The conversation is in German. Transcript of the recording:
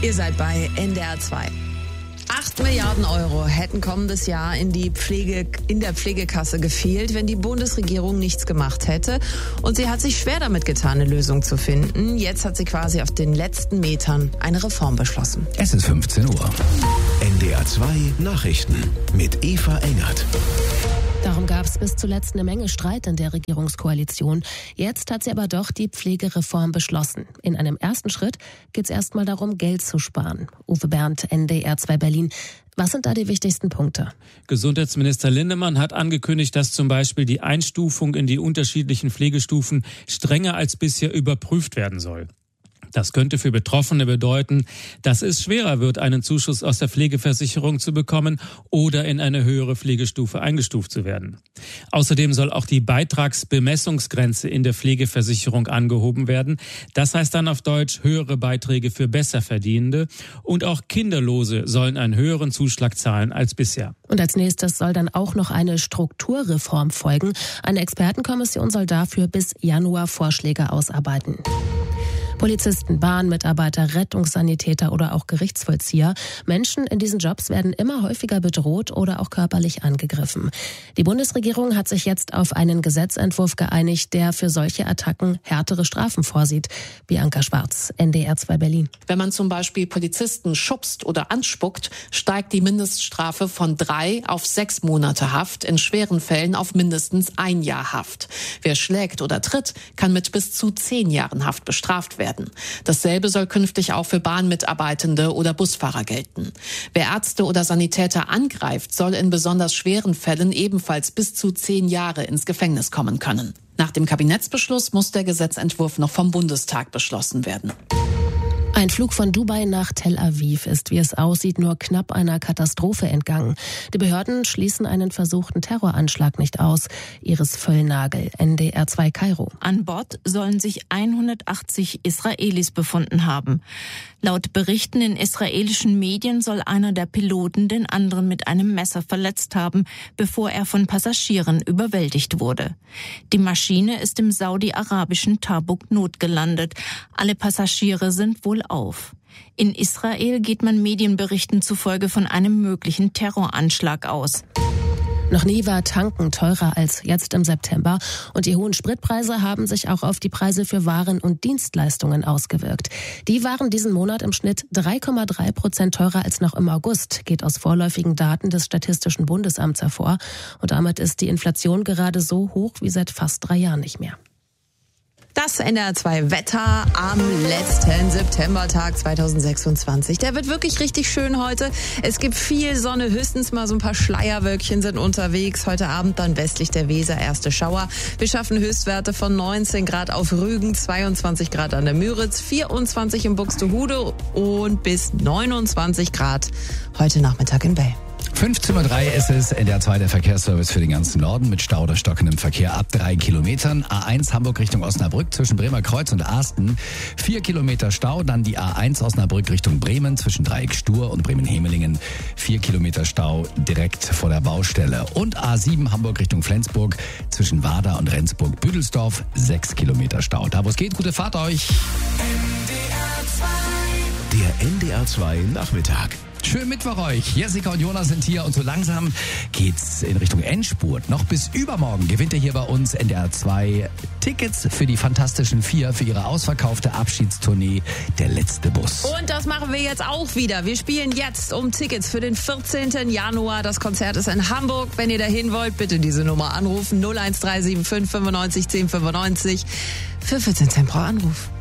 Ihr seid bei NDR 2. 8 Milliarden Euro hätten kommendes Jahr in der Pflegekasse gefehlt, wenn die Bundesregierung nichts gemacht hätte. Und sie hat sich schwer damit getan, eine Lösung zu finden. Jetzt hat sie quasi auf den letzten Metern eine Reform beschlossen. Es ist 15 Uhr. NDR 2 Nachrichten mit Eva Engert. Darum gab es bis zuletzt eine Menge Streit in der Regierungskoalition. Jetzt hat sie aber doch die Pflegereform beschlossen. In einem ersten Schritt geht es erstmal darum, Geld zu sparen. Uwe Berndt, NDR 2 Berlin. Was sind da die wichtigsten Punkte? Gesundheitsminister Lindemann hat angekündigt, dass zum Beispiel die Einstufung in die unterschiedlichen Pflegestufen strenger als bisher überprüft werden soll. Das könnte für Betroffene bedeuten, dass es schwerer wird, einen Zuschuss aus der Pflegeversicherung zu bekommen oder in eine höhere Pflegestufe eingestuft zu werden. Außerdem soll auch die Beitragsbemessungsgrenze in der Pflegeversicherung angehoben werden. Das heißt dann auf Deutsch höhere Beiträge für Besserverdienende. Und auch Kinderlose sollen einen höheren Zuschlag zahlen als bisher. Und als nächstes soll dann auch noch eine Strukturreform folgen. Eine Expertenkommission soll dafür bis Januar Vorschläge ausarbeiten. Polizisten, Bahnmitarbeiter, Rettungssanitäter oder auch Gerichtsvollzieher. Menschen in diesen Jobs werden immer häufiger bedroht oder auch körperlich angegriffen. Die Bundesregierung hat sich jetzt auf einen Gesetzentwurf geeinigt, der für solche Attacken härtere Strafen vorsieht. Bianca Schwarz, NDR 2 Berlin. Wenn man zum Beispiel Polizisten schubst oder anspuckt, steigt die Mindeststrafe von 3 auf 6 Monate Haft, in schweren Fällen auf mindestens 1 Jahr Haft. Wer schlägt oder tritt, kann mit bis zu 10 Jahren Haft bestraft werden. Dasselbe soll künftig auch für Bahnmitarbeitende oder Busfahrer gelten. Wer Ärzte oder Sanitäter angreift, soll in besonders schweren Fällen ebenfalls bis zu 10 Jahre ins Gefängnis kommen können. Nach dem Kabinettsbeschluss muss der Gesetzentwurf noch vom Bundestag beschlossen werden. Ein Flug von Dubai nach Tel Aviv ist, wie es aussieht, nur knapp einer Katastrophe entgangen. Die Behörden schließen einen versuchten Terroranschlag nicht aus. Iris Völlnagel, NDR 2 Kairo. An Bord sollen sich 180 Israelis befunden haben. Laut Berichten in israelischen Medien soll einer der Piloten den anderen mit einem Messer verletzt haben, bevor er von Passagieren überwältigt wurde. Die Maschine ist im saudi-arabischen Tabuk notgelandet. Alle Passagiere sind wohl auf. In Israel geht man Medienberichten zufolge von einem möglichen Terroranschlag aus. Noch nie war Tanken teurer als jetzt im September und die hohen Spritpreise haben sich auch auf die Preise für Waren und Dienstleistungen ausgewirkt. Die waren diesen Monat im Schnitt 3,3% teurer als noch im August, geht aus vorläufigen Daten des Statistischen Bundesamts hervor. Und damit ist die Inflation gerade so hoch wie seit fast 3 Jahren nicht mehr. Das NDR 2 Wetter am letzten Septembertag 2026. Der wird wirklich richtig schön heute. Es gibt viel Sonne, höchstens mal so ein paar Schleierwölkchen sind unterwegs. Heute Abend dann westlich der Weser erste Schauer. Wir schaffen Höchstwerte von 19 Grad auf Rügen, 22 Grad an der Müritz, 24 in Buxtehude und bis 29 Grad heute Nachmittag in Bell. 15.03 Uhr ist es, NDR 2 der Verkehrsservice für den ganzen Norden mit Stau oder stockendem Verkehr ab 3 Kilometern. A1 Hamburg Richtung Osnabrück zwischen Bremerkreuz und Asten 4 Kilometer Stau. Dann die A1 Osnabrück Richtung Bremen zwischen Dreieck Stur und Bremen-Hemelingen 4 Kilometer Stau direkt vor der Baustelle. Und A7 Hamburg Richtung Flensburg zwischen Warda und Rendsburg-Büdelsdorf 6 Kilometer Stau. Da wo es geht, gute Fahrt euch. Der NDR 2 Nachmittag. Schönen Mittwoch euch. Jessica und Jonas sind hier und so langsam geht's in Richtung Endspurt. Noch bis übermorgen gewinnt ihr hier bei uns NDR 2 Tickets für die Fantastischen 4 für ihre ausverkaufte Abschiedstournee Der letzte Bus. Und das machen wir jetzt auch wieder. Wir spielen jetzt um Tickets für den 14. Januar. Das Konzert ist in Hamburg. Wenn ihr dahin wollt, bitte diese Nummer anrufen. 01375 95 10 95 für 14 Cent pro Anruf.